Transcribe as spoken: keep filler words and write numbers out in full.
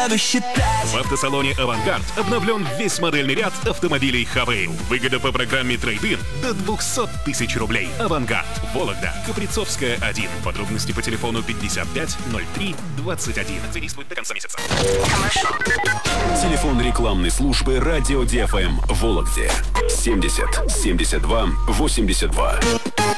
буду считать. В автосалоне «Авангард» обновлен весь модельный ряд автомобилей «Хавейл». Выгода по программе «Трейд-ин» до двухсот тысяч рублей. «Авангард», Вологда, Каприцовская, один. Подробности по телефону пятьдесят пять ноль три двадцать один. Действует до конца месяца. Телефон рекламной службы «Радио ди эф эм» в Вологде. семьдесят семьдесят два восемьдесят два.